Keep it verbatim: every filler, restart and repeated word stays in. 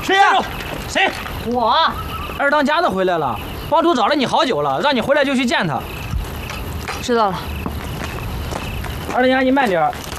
谁呀？谁？ 我。 二当家的回来了，帮主找了你好久了，让你回来就去见他。 知道了。 二当家，你慢点。